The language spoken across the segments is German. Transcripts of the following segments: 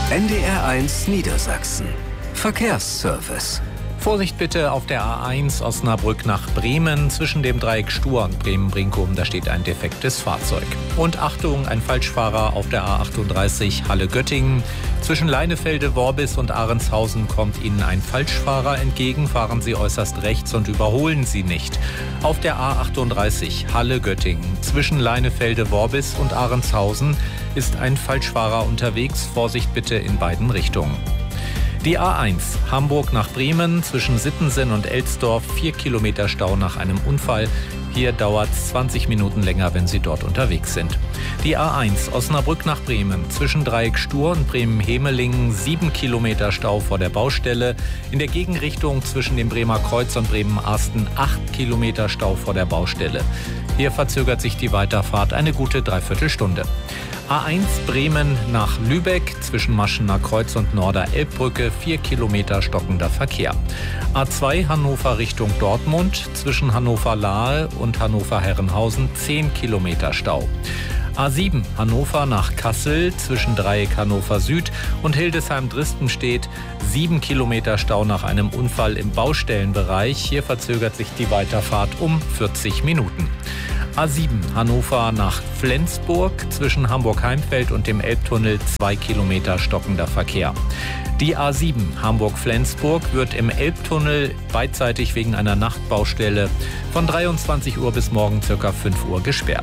NDR1 Niedersachsen. Verkehrsservice. Vorsicht bitte auf der A1 Osnabrück nach Bremen zwischen dem Dreieck Stur und Bremen-Brinkum. Da steht ein defektes Fahrzeug. Und Achtung, ein Falschfahrer auf der A38 Halle-Göttingen. Zwischen Leinefelde-Worbis und Ahrenshausen kommt Ihnen ein Falschfahrer entgegen. Fahren Sie äußerst rechts und überholen Sie nicht. Auf der A38 Halle-Göttingen zwischen Leinefelde-Worbis und Ahrenshausen ist ein Falschfahrer unterwegs. Vorsicht bitte in beiden Richtungen. Die A1 Hamburg nach Bremen zwischen Sittensen und Elsdorf, 4 Kilometer Stau nach einem Unfall. Hier dauert es 20 Minuten länger, wenn Sie dort unterwegs sind. Die A1 Osnabrück nach Bremen zwischen Dreieck Stur und Bremen-Hemelingen, 7 Kilometer Stau vor der Baustelle. In der Gegenrichtung zwischen dem Bremer Kreuz und Bremen-Arsten 8 Kilometer Stau vor der Baustelle. Hier verzögert sich die Weiterfahrt eine gute Dreiviertelstunde. A1 Bremen nach Lübeck zwischen Maschener Kreuz und Norder-Elbbrücke, 4 Kilometer stockender Verkehr. A2 Hannover Richtung Dortmund zwischen Hannover-Lahe und Hannover-Herrenhausen, 10 Kilometer Stau. A7 Hannover nach Kassel zwischen Dreieck Hannover Süd und Hildesheim-Dristenstedt, 7 Kilometer Stau nach einem Unfall im Baustellenbereich. Hier verzögert sich die Weiterfahrt um 40 Minuten. A7 Hannover nach Flensburg zwischen Hamburg-Heimfeld und dem Elbtunnel, 2 Kilometer stockender Verkehr. Die A7 Hamburg-Flensburg wird im Elbtunnel beidseitig wegen einer Nachtbaustelle von 23 Uhr bis morgen ca. 5 Uhr gesperrt.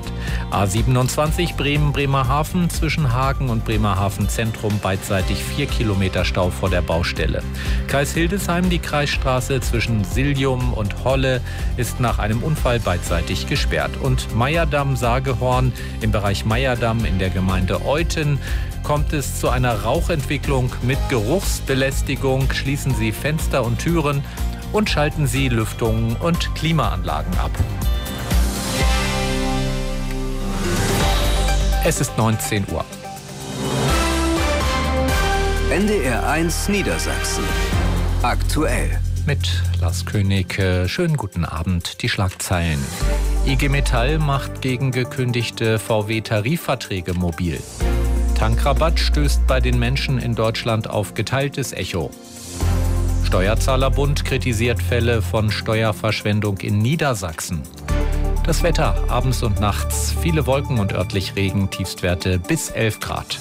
A27 Bremen-Bremerhaven zwischen Hagen und Bremerhaven Zentrum beidseitig 4 Kilometer Stau vor der Baustelle. Kreis Hildesheim, die Kreisstraße zwischen Siljum und Holle ist nach einem Unfall beidseitig gesperrt. Und Meyerdamm-Sagehorn im Bereich Meyerdamm in der Gemeinde Euthen kommt es zu einer Rauchentwicklung mit Geruchsbelästigung. Schließen Sie Fenster und Türen und schalten Sie Lüftungen und Klimaanlagen ab. Es ist 19 Uhr. NDR1 Niedersachsen. Aktuell. Mit Lars König. Schönen guten Abend. Die Schlagzeilen. IG Metall macht gegen gekündigte VW-Tarifverträge mobil. Tankrabatt stößt bei den Menschen in Deutschland auf geteiltes Echo. Steuerzahlerbund kritisiert Fälle von Steuerverschwendung in Niedersachsen. Das Wetter abends und nachts, viele Wolken und örtlich Regen, Tiefstwerte bis 11 Grad.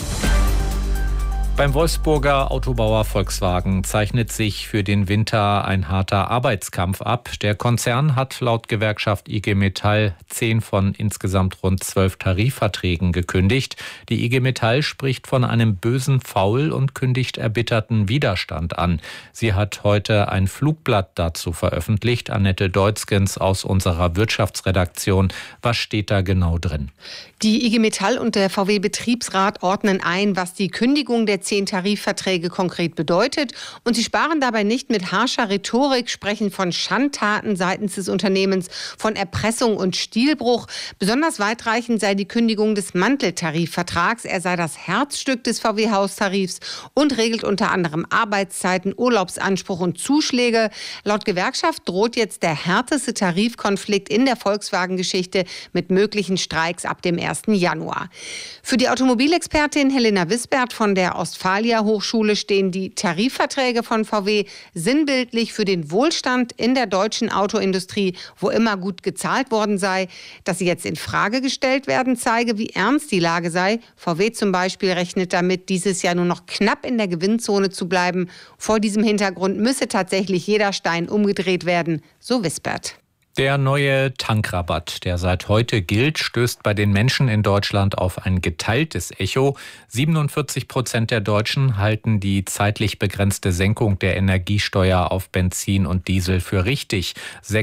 Beim Wolfsburger Autobauer Volkswagen zeichnet sich für den Winter ein harter Arbeitskampf ab. Der Konzern hat laut Gewerkschaft IG Metall 10 von insgesamt rund 12 Tarifverträgen gekündigt. Die IG Metall spricht von einem bösen Faul und kündigt erbitterten Widerstand an. Sie hat heute ein Flugblatt dazu veröffentlicht. Annette Deutzgens aus unserer Wirtschaftsredaktion. Was steht da genau drin? Die IG Metall und der VW-Betriebsrat ordnen ein, was die Kündigung der 10 Tarifverträge konkret bedeutet. Und sie sparen dabei nicht mit harscher Rhetorik, sprechen von Schandtaten seitens des Unternehmens, von Erpressung und Stilbruch. Besonders weitreichend sei die Kündigung des Manteltarifvertrags. Er sei das Herzstück des VW-Haustarifs und regelt unter anderem Arbeitszeiten, Urlaubsanspruch und Zuschläge. Laut Gewerkschaft droht jetzt der härteste Tarifkonflikt in der Volkswagen-Geschichte mit möglichen Streiks ab dem 1. Januar. Für die Automobilexpertin Helena Wisbert von der Ostfalia-Hochschule stehen die Tarifverträge von VW sinnbildlich für den Wohlstand in der deutschen Autoindustrie, wo immer gut gezahlt worden sei. Dass sie jetzt in Frage gestellt werden, zeige, wie ernst die Lage sei. VW zum Beispiel rechnet damit, dieses Jahr nur noch knapp in der Gewinnzone zu bleiben. Vor diesem Hintergrund müsse tatsächlich jeder Stein umgedreht werden, so Wisbert. Der neue Tankrabatt, der seit heute gilt, stößt bei den Menschen in Deutschland auf ein geteiltes Echo. 47% der Deutschen halten die zeitlich begrenzte Senkung der Energiesteuer auf Benzin und Diesel für richtig.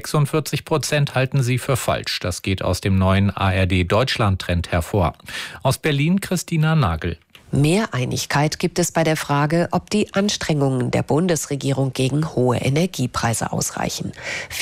46% halten sie für falsch. Das geht aus dem neuen ARD-Deutschland-Trend hervor. Aus Berlin Christina Nagel. Mehr Einigkeit gibt es bei der Frage, ob die Anstrengungen der Bundesregierung gegen hohe Energiepreise ausreichen.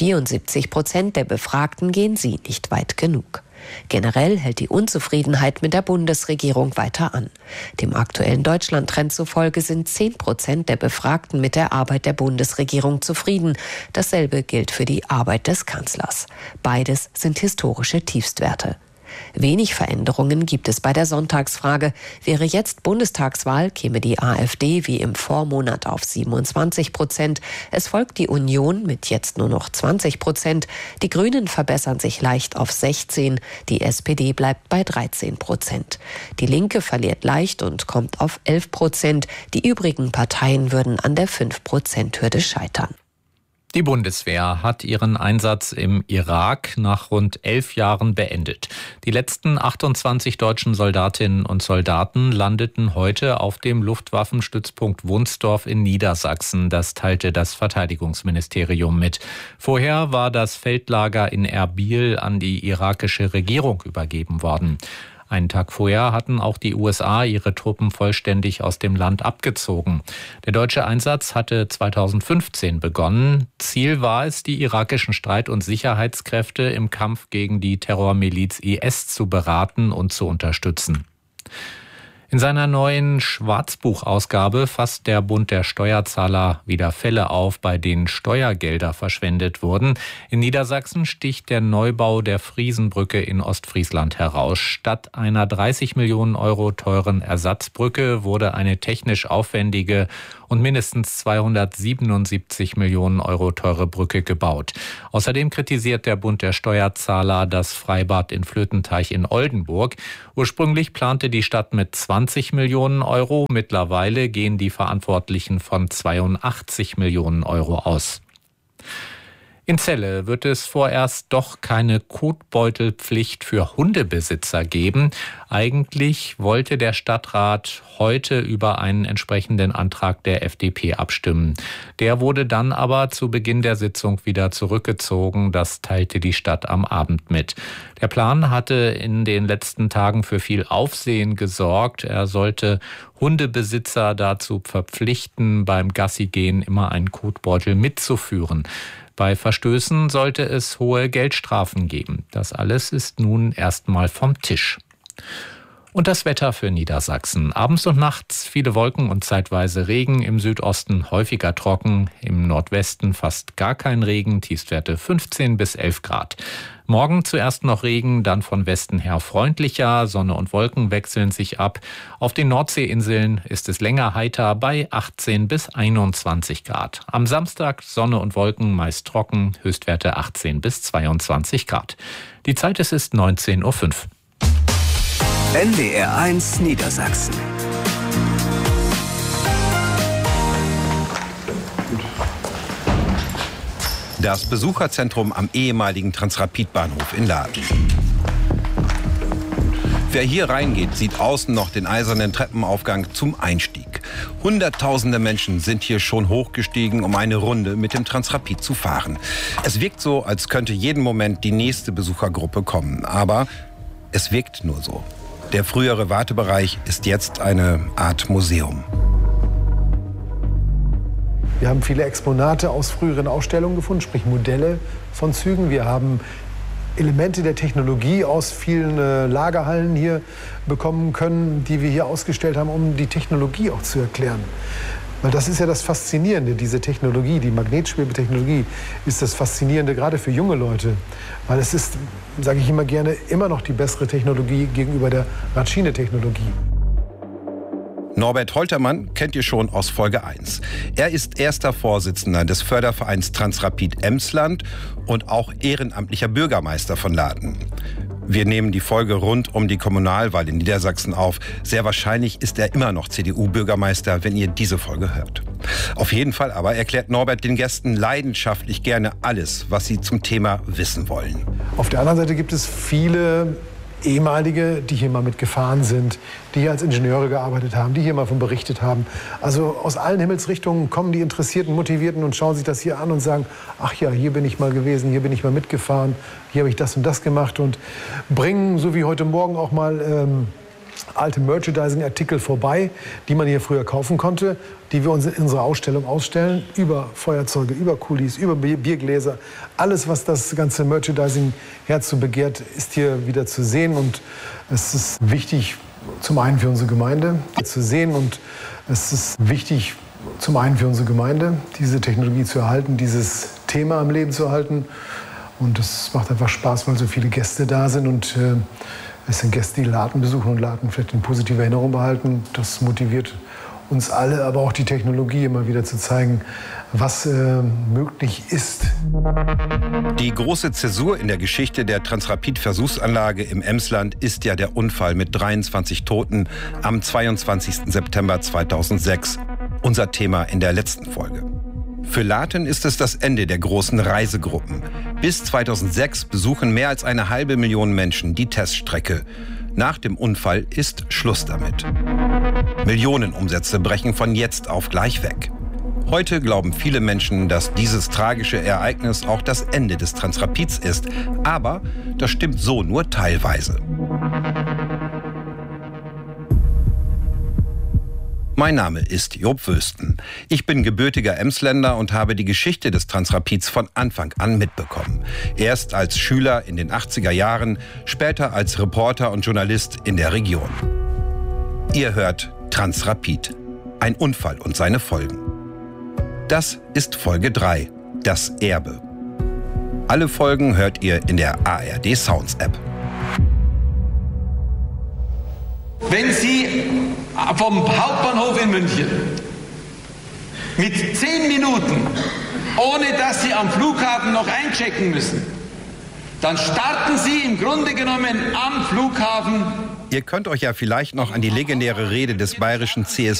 74% der Befragten gehen sie nicht weit genug. Generell hält die Unzufriedenheit mit der Bundesregierung weiter an. Dem aktuellen Deutschland-Trend zufolge sind 10% der Befragten mit der Arbeit der Bundesregierung zufrieden. Dasselbe gilt für die Arbeit des Kanzlers. Beides sind historische Tiefstwerte. Wenig Veränderungen gibt es bei der Sonntagsfrage. Wäre jetzt Bundestagswahl, käme die AfD wie im Vormonat auf 27%. Es folgt die Union mit jetzt nur noch 20%. Die Grünen verbessern sich leicht auf 16%. Die SPD bleibt bei 13%. Die Linke verliert leicht und kommt auf 11%. Die übrigen Parteien würden an der 5%-Hürde scheitern. Die Bundeswehr hat ihren Einsatz im Irak nach rund 11 Jahren beendet. Die letzten 28 deutschen Soldatinnen und Soldaten landeten heute auf dem Luftwaffenstützpunkt Wunsdorf in Niedersachsen. Das teilte das Verteidigungsministerium mit. Vorher war das Feldlager in Erbil an die irakische Regierung übergeben worden. Einen Tag vorher hatten auch die USA ihre Truppen vollständig aus dem Land abgezogen. Der deutsche Einsatz hatte 2015 begonnen. Ziel war es, die irakischen Streit- und Sicherheitskräfte im Kampf gegen die Terrormiliz IS zu beraten und zu unterstützen. In seiner neuen Schwarzbuchausgabe fasst der Bund der Steuerzahler wieder Fälle auf, bei denen Steuergelder verschwendet wurden. In Niedersachsen sticht der Neubau der Friesenbrücke in Ostfriesland heraus. Statt einer 30 Millionen Euro teuren Ersatzbrücke wurde eine technisch aufwendige und mindestens 277 Millionen Euro teure Brücke gebaut. Außerdem kritisiert der Bund der Steuerzahler das Freibad in Flötenteich in Oldenburg. Ursprünglich plante die Stadt mit 20 Millionen Euro. Mittlerweile gehen die Verantwortlichen von 82 Millionen Euro aus. In Celle wird es vorerst doch keine Kotbeutelpflicht für Hundebesitzer geben. Eigentlich wollte der Stadtrat heute über einen entsprechenden Antrag der FDP abstimmen. Der wurde dann aber zu Beginn der Sitzung wieder zurückgezogen. Das teilte die Stadt am Abend mit. Der Plan hatte in den letzten Tagen für viel Aufsehen gesorgt. Er sollte Hundebesitzer dazu verpflichten, beim Gassigehen immer einen Kotbeutel mitzuführen. Bei Verstößen sollte es hohe Geldstrafen geben. Das alles ist nun erstmal vom Tisch. Und das Wetter für Niedersachsen. Abends und nachts viele Wolken und zeitweise Regen, im Südosten häufiger trocken, im Nordwesten fast gar kein Regen, Tiefstwerte 15 bis 11 Grad. Morgen zuerst noch Regen, dann von Westen her freundlicher, Sonne und Wolken wechseln sich ab. Auf den Nordseeinseln ist es länger heiter bei 18 bis 21 Grad. Am Samstag Sonne und Wolken, meist trocken, Höchstwerte 18 bis 22 Grad. Die Zeit ist 19:05 Uhr. NDR 1 Niedersachsen. Das Besucherzentrum am ehemaligen Transrapid-Bahnhof in Laden. Wer hier reingeht, sieht außen noch den eisernen Treppenaufgang zum Einstieg. Hunderttausende Menschen sind hier schon hochgestiegen, um eine Runde mit dem Transrapid zu fahren. Es wirkt so, als könnte jeden Moment die nächste Besuchergruppe kommen. Aber es wirkt nur so. Der frühere Wartebereich ist jetzt eine Art Museum. Wir haben viele Exponate aus früheren Ausstellungen gefunden, sprich Modelle von Zügen. Wir haben Elemente der Technologie aus vielen Lagerhallen hier bekommen können, die wir hier ausgestellt haben, um die Technologie auch zu erklären. Weil das ist ja das Faszinierende, diese Technologie, die Magnetschwebetechnologie ist das Faszinierende, gerade für junge Leute. Weil es ist, sage ich immer gerne, immer noch die bessere Technologie gegenüber der Radschiene-Technologie. Norbert Holtermann kennt ihr schon aus Folge 1. Er ist erster Vorsitzender des Fördervereins Transrapid Emsland und auch ehrenamtlicher Bürgermeister von Laden. Wir nehmen die Folge rund um die Kommunalwahl in Niedersachsen auf. Sehr wahrscheinlich ist er immer noch CDU-Bürgermeister, wenn ihr diese Folge hört. Auf jeden Fall aber erklärt Norbert den Gästen leidenschaftlich gerne alles, was sie zum Thema wissen wollen. Auf der anderen Seite gibt es viele Ehemalige, die hier mal mitgefahren sind, die hier als Ingenieure gearbeitet haben, die hier mal von berichtet haben. Also aus allen Himmelsrichtungen kommen die Interessierten, Motivierten und schauen sich das hier an und sagen, ach ja, hier bin ich mal gewesen, hier bin ich mal mitgefahren, hier habe ich das und das gemacht und bringen, so wie heute Morgen auch mal alte Merchandising-Artikel vorbei, die man hier früher kaufen konnte, die wir uns in unserer Ausstellung ausstellen, über Feuerzeuge, über Kulis, über Biergläser. Alles, was das ganze Merchandising-Herz so begehrt, ist hier wieder zu sehen. Und es ist wichtig, zum einen für unsere Gemeinde, zu sehen. Und es ist wichtig, zum einen für unsere Gemeinde, diese Technologie zu erhalten, dieses Thema am Leben zu erhalten. Und es macht einfach Spaß, weil so viele Gäste da sind und Es sind Gäste, die Laden besuchen und Laden vielleicht in positiver Erinnerung behalten. Das motiviert uns alle, aber auch die Technologie immer wieder zu zeigen, was möglich ist. Die große Zäsur in der Geschichte der Transrapid-Versuchsanlage im Emsland ist ja der Unfall mit 23 Toten am 22. September 2006. Unser Thema in der letzten Folge. Für Laten ist es das Ende der großen Reisegruppen. Bis 2006 besuchen mehr als 500.000 Menschen die Teststrecke. Nach dem Unfall ist Schluss damit. Millionenumsätze brechen von jetzt auf gleich weg. Heute glauben viele Menschen, dass dieses tragische Ereignis auch das Ende des Transrapids ist. Aber das stimmt so nur teilweise. Mein Name ist Job Wösten. Ich bin gebürtiger Emsländer und habe die Geschichte des Transrapids von Anfang an mitbekommen. Erst als Schüler in den 80er Jahren, später als Reporter und Journalist in der Region. Ihr hört Transrapid, ein Unfall und seine Folgen. Das ist Folge 3, das Erbe. Alle Folgen hört ihr in der ARD Sounds App. Wenn Sie vom Hauptbahnhof in München mit 10 Minuten, ohne dass Sie am Flughafen noch einchecken müssen, dann starten Sie im Grunde genommen am Flughafen. Ihr könnt euch ja vielleicht noch an die legendäre Rede des bayerischen CSU